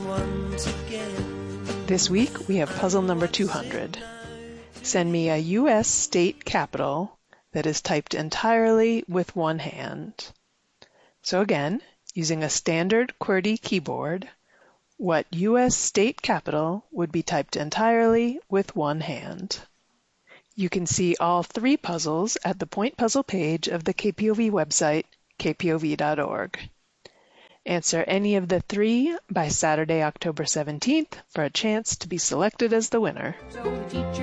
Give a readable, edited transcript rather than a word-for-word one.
This week we have puzzle number 200. Send me a U.S. state capital that is typed entirely with one hand. So again, using a standard QWERTY keyboard, what U.S. state capital would be typed entirely with one hand? You can see all three puzzles at the Point Puzzle page of the KPOV website, kpov.org. Answer any of the three by Saturday, October 17th for a chance to be selected as the winner.